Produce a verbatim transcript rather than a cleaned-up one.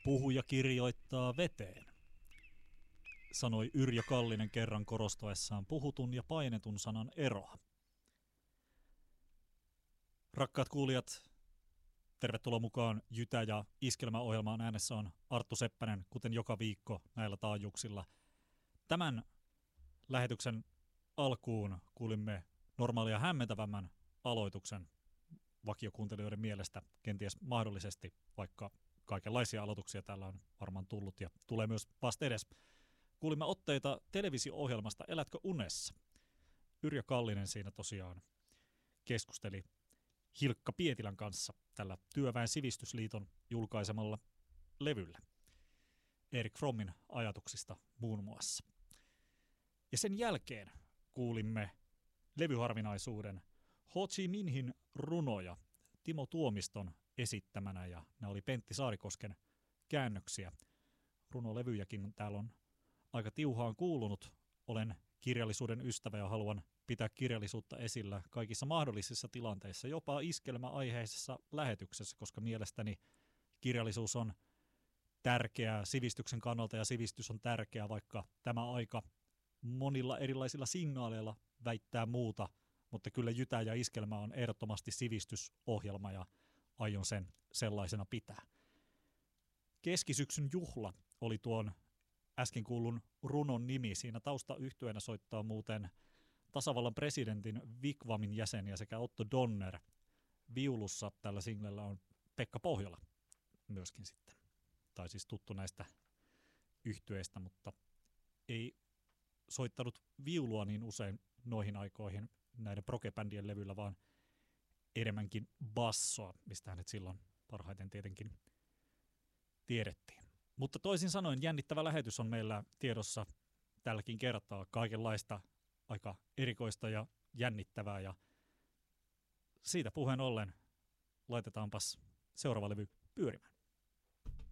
Puhuja kirjoittaa veteen, sanoi Yrjö Kallinen kerran korostaessaan puhutun ja painetun sanan eroa. Rakkaat kuulijat, tervetuloa mukaan Jytä- ja Iskelmäohjelmaan. Äänessä on Arttu Seppänen, kuten joka viikko näillä taajuuksilla. Tämän lähetyksen alkuun kuulimme normaalia hämmentävämmän aloituksen vakiokuuntelijoiden mielestä, kenties mahdollisesti, vaikka kaikenlaisia aloituksia täällä on varmaan tullut ja tulee myös vasta edes. Kuulimme otteita televisio-ohjelmasta Elätkö unessa? Yrjö Kallinen siinä tosiaan keskusteli Hilkka Pietilän kanssa tällä Työväen Sivistysliiton julkaisemalla levyllä. Erik Frommin ajatuksista muun muassa. Ja sen jälkeen kuulimme levyharvinaisuuden Ho Chi Minhin runoja Timo Tuomiston esittämänä, ja ne oli Pentti Saarikosken käännöksiä. Runolevyjäkin täällä on aika tiuhaan kuulunut. Olen kirjallisuuden ystävä ja haluan pitää kirjallisuutta esillä kaikissa mahdollisissa tilanteissa, jopa iskelmäaiheisessa lähetyksessä, koska mielestäni kirjallisuus on tärkeää sivistyksen kannalta ja sivistys on tärkeää, vaikka tämä aika monilla erilaisilla signaaleilla väittää muuta, mutta kyllä Jytä ja Iskelmä on ehdottomasti sivistysohjelma ja aion sen sellaisena pitää. Keskisyksyn juhla oli tuon äsken kuulun runon nimi. Siinä taustayhtyeenä soittaa muuten tasavallan presidentin Vikvamin jäseniä sekä Otto Donner. Viulussa tällä singlellä on Pekka Pohjola myöskin sitten. Tai siis tuttu näistä yhtyeistä, mutta ei soittanut viulua niin usein noihin aikoihin näiden prog-bändien levyllä, vaan enemmänkin bassoa, mistä hänet silloin parhaiten tietenkin tiedettiin. Mutta toisin sanoen jännittävä lähetys on meillä tiedossa tälläkin kertaa, kaikenlaista aika erikoista ja jännittävää, ja siitä puheen ollen laitetaanpas seuraava levy pyörimään.